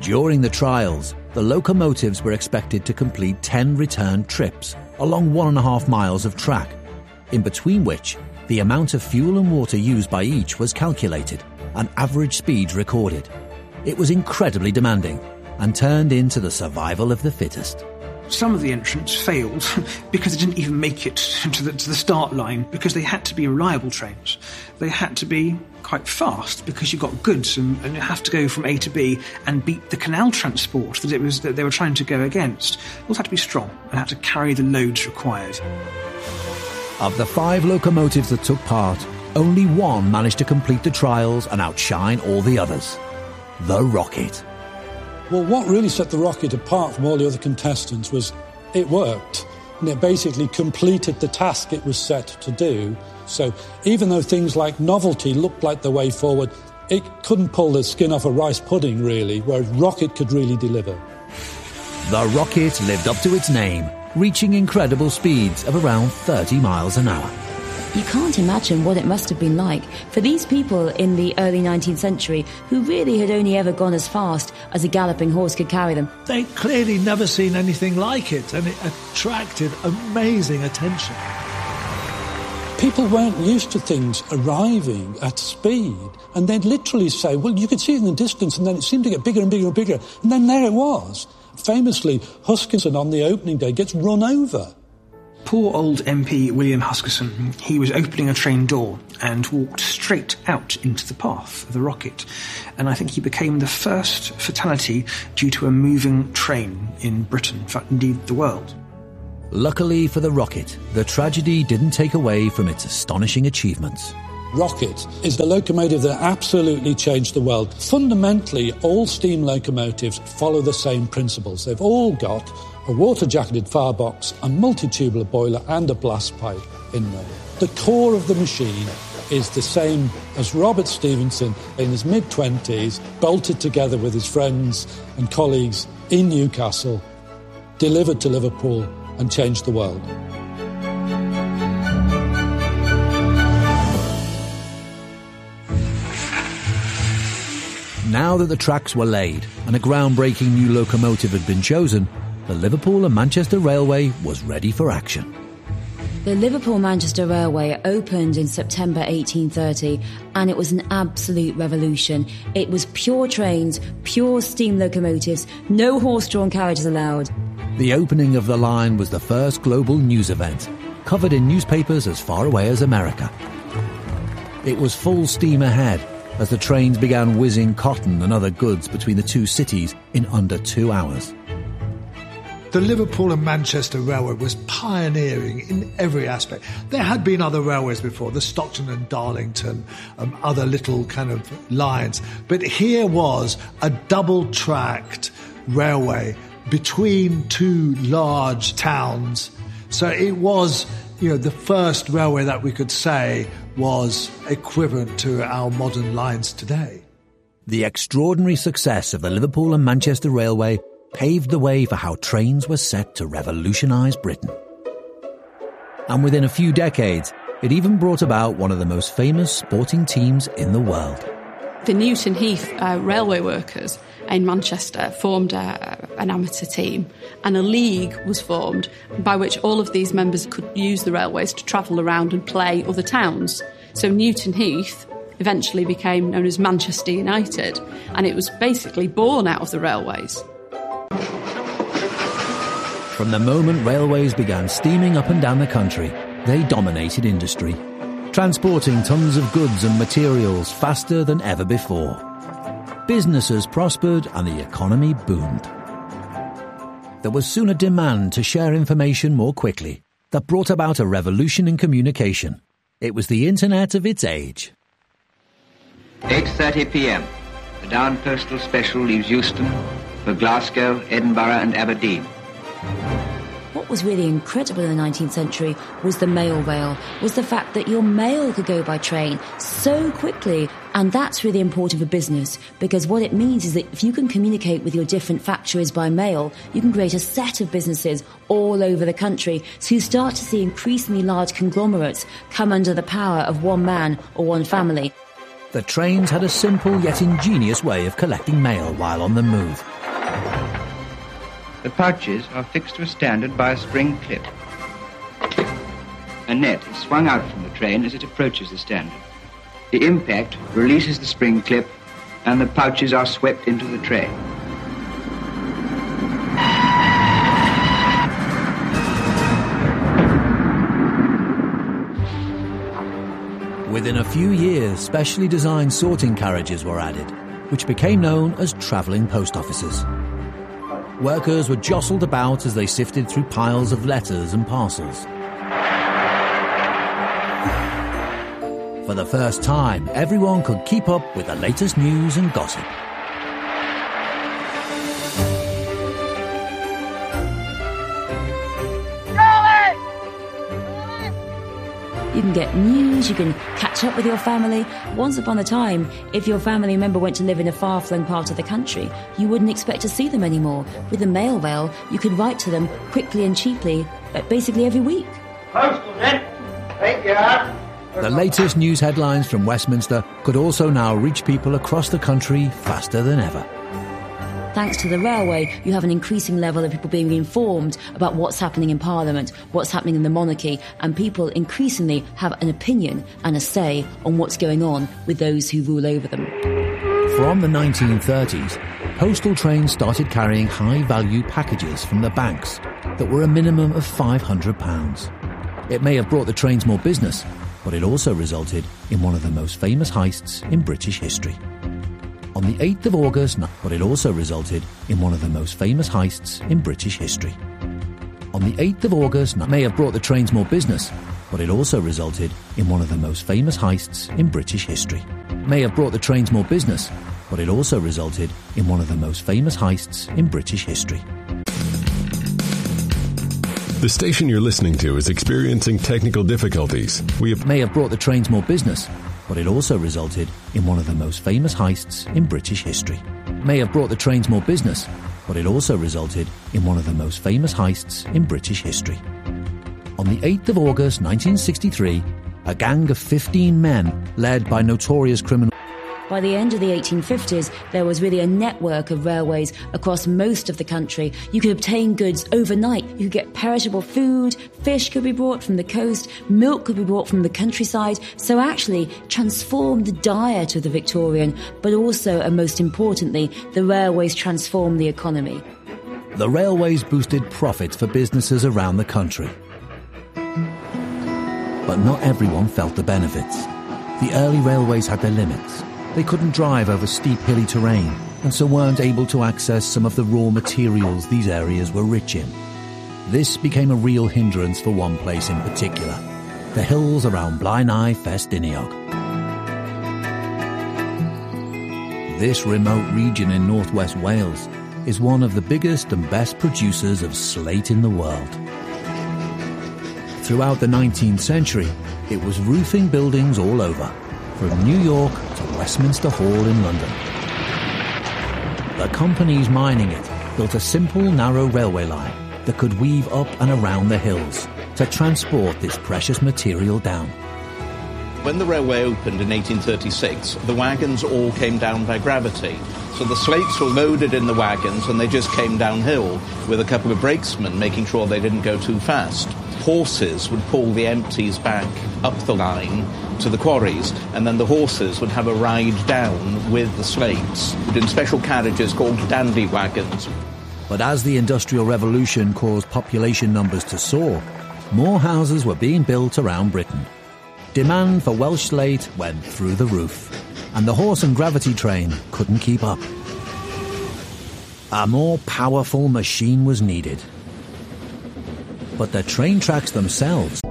During the trials, the locomotives were expected to complete 10 return trips along 1.5 miles of track, in between which the amount of fuel and water used by each was calculated and average speeds recorded. It was incredibly demanding and turned into the survival of the fittest. Some of the entrants failed because they didn't even make it to the start line, because they had to be reliable trains. They had to be quite fast because you've got goods and you have to go from A to B and beat the canal transport that they were trying to go against. They also had to be strong and had to carry the loads required. Of the 5 locomotives that took part, only one managed to complete the trials and outshine all the others: the Rocket. Well, what really set the Rocket apart from all the other contestants was it worked, and it basically completed the task it was set to do. So even though things like novelty looked like the way forward, it couldn't pull the skin off a rice pudding, really, whereas Rocket could really deliver. The Rocket lived up to its name, reaching incredible speeds of around 30 miles an hour. You can't imagine what it must have been like for these people in the early 19th century who really had only ever gone as fast as a galloping horse could carry them. They'd clearly never seen anything like it, and it attracted amazing attention. People weren't used to things arriving at speed, and they'd literally say, well, you could see it in the distance, and then it seemed to get bigger and bigger and bigger, and then there it was. Famously, Huskisson on the opening day gets run over. Poor old MP William Huskisson, he was opening a train door and walked straight out into the path of the Rocket. And I think he became the first fatality due to a moving train in Britain, in fact, indeed, the world. Luckily for the Rocket, the tragedy didn't take away from its astonishing achievements. Rocket is the locomotive that absolutely changed the world. Fundamentally, all steam locomotives follow the same principles. They've all got a water-jacketed firebox, a multi-tubular boiler and a blast pipe in there. The core of the machine is the same as Robert Stephenson in his mid-20s, bolted together with his friends and colleagues in Newcastle, delivered to Liverpool and changed the world. Now that the tracks were laid and a groundbreaking new locomotive had been chosen, the Liverpool and Manchester Railway was ready for action. The Liverpool-Manchester Railway opened in September 1830, and it was an absolute revolution. It was pure trains, pure steam locomotives, no horse-drawn carriages allowed. The opening of the line was the first global news event, covered in newspapers as far away as America. It was full steam ahead as the trains began whizzing cotton and other goods between the two cities in under 2 hours. The Liverpool and Manchester Railway was pioneering in every aspect. There had been other railways before, the Stockton and Darlington, other little kind of lines. But here was a double-tracked railway between two large towns. So it was, the first railway that we could say was equivalent to our modern lines today. The extraordinary success of the Liverpool and Manchester Railway paved the way for how trains were set to revolutionise Britain. And within a few decades, it even brought about one of the most famous sporting teams in the world. The Newton Heath railway workers in Manchester formed an amateur team, and a league was formed by which all of these members could use the railways to travel around and play other towns. So Newton Heath eventually became known as Manchester United, and it was basically born out of the railways. From the moment railways began steaming up and down the country, they dominated industry, transporting tons of goods and materials faster than ever before. Businesses prospered and the economy boomed. There was soon a demand to share information more quickly that brought about a revolution in communication. It was the internet of its age. 8:30 p.m. The Down Postal Special leaves Euston for Glasgow, Edinburgh and Aberdeen. What was really incredible in the 19th century was the mail rail, was the fact that your mail could go by train so quickly. And that's really important for business, because what it means is that if you can communicate with your different factories by mail, you can create a set of businesses all over the country. So you start to see increasingly large conglomerates come under the power of one man or one family. The trains had a simple yet ingenious way of collecting mail while on the move. The pouches are fixed to a standard by a spring clip. A net is swung out from the train as it approaches the standard. The impact releases the spring clip and the pouches are swept into the train. Within a few years, specially designed sorting carriages were added, which became known as travelling post offices. Workers were jostled about as they sifted through piles of letters and parcels. For the first time, everyone could keep up with the latest news and gossip. You can get news, you can catch up with your family. Once upon a time, if your family member went to live in a far-flung part of the country, you wouldn't expect to see them anymore. With the mail rail, you could write to them quickly and cheaply, basically every week. Postal then. Thank you. The latest news headlines from Westminster could also now reach people across the country faster than ever. Thanks to the railway, you have an increasing level of people being informed about what's happening in Parliament, what's happening in the monarchy, and people increasingly have an opinion and a say on what's going on with those who rule over them. From the 1930s, postal trains started carrying high-value packages from the banks that were a minimum of £500. It may have brought the trains more business, but it also resulted in one of the most famous heists in British history. On the 8th of August, but it also resulted in one of the most famous heists in British history. On the 8th of August, may have brought the trains more business, but it also resulted in one of the most famous heists in British history. May have brought the trains more business, but it also resulted in one of the most famous heists in British history. The station you're listening to is experiencing technical difficulties. May have brought the trains more business, but it also resulted in one of the most famous heists in British history. May have brought the trains more business, but it also resulted in one of the most famous heists in British history. On the 8th of August 1963, a gang of 15 men, led by notorious criminal... By the end of the 1850s, there was really a network of railways across most of the country. You could obtain goods overnight. You could get perishable food, fish could be brought from the coast, milk could be brought from the countryside. So actually transformed the diet of the Victorian, but also, and most importantly, the railways transformed the economy. The railways boosted profits for businesses around the country. But not everyone felt the benefits. The early railways had their limits. They couldn't drive over steep hilly terrain, and so weren't able to access some of the raw materials these areas were rich in. This became a real hindrance for one place in particular, the hills around Blaenau Festiniog. This remote region in northwest Wales is one of the biggest and best producers of slate in the world. Throughout the 19th century, it was roofing buildings all over, from New York to Westminster Hall in London. The companies mining it built a simple, narrow railway line that could weave up and around the hills to transport this precious material down. When the railway opened in 1836, the wagons all came down by gravity. So the slates were loaded in the wagons and they just came downhill with a couple of brakesmen making sure they didn't go too fast. Horses would pull the empties back up the line to the quarries, and then the horses would have a ride down with the slates in special carriages called dandy wagons. But as the Industrial Revolution caused population numbers to soar, more houses were being built around Britain. Demand for Welsh slate went through the roof, and the horse and gravity train couldn't keep up. A more powerful machine was needed. But the train tracks themselves